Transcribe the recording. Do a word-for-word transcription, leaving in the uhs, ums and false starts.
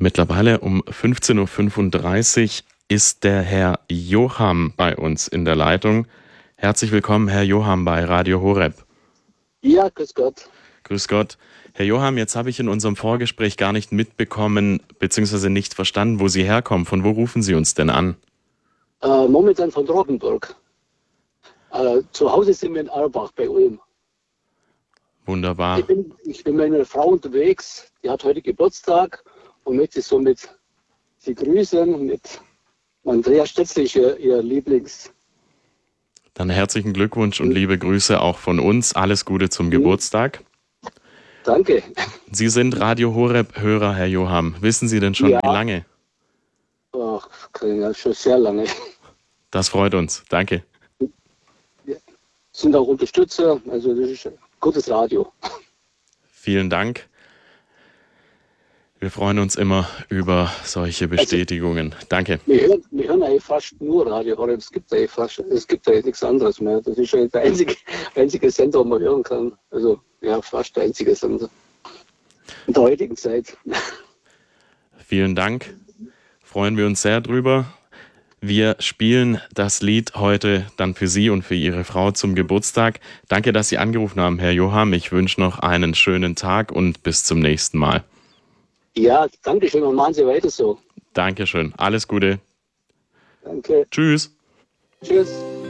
Mittlerweile um fünfzehn Uhr fünfunddreißig ist der Herr Joham bei uns in der Leitung. Herzlich willkommen, Herr Joham, bei Radio Horeb. Ja, grüß Gott. Grüß Gott. Herr Joham, jetzt habe ich in unserem Vorgespräch gar nicht mitbekommen, beziehungsweise nicht verstanden, wo Sie herkommen. Von wo rufen Sie uns denn an? Äh, momentan von Roggenburg. Äh, zu Hause sind wir in Auerbach bei Ulm. Wunderbar. Ich bin, ich bin mit einer Frau unterwegs, die hat heute Geburtstag und möchte somit sie grüßen mit Andrea Stetzlich, ihr, ihr Lieblings. Dann herzlichen Glückwunsch und liebe Grüße auch von uns. Alles Gute zum Mhm. Geburtstag. Danke. Sie sind Radio Horeb-Hörer, Herr Joham. Wissen Sie denn schon, Ja. wie lange? Ach, ja, schon sehr lange. Das freut uns. Danke. Sind auch Unterstützer, also das ist ein gutes Radio. Vielen Dank. Wir freuen uns immer über solche Bestätigungen. Danke. Wir hören, wir hören eigentlich fast nur Radio Horeb. Es gibt eigentlich fast, es gibt eigentlich nichts anderes mehr. Das ist eigentlich der einzige, einzige Sender, wo man hören kann. Also ja, fast der einzige Sender in der heutigen Zeit. Vielen Dank. Freuen wir uns sehr drüber. Wir spielen das Lied heute dann für Sie und für Ihre Frau zum Geburtstag. Danke, dass Sie angerufen haben, Herr Joham. Ich wünsche noch einen schönen Tag und bis zum nächsten Mal. Ja, danke schön und machen Sie weiter so. Dankeschön. Alles Gute. Danke. Tschüss. Tschüss.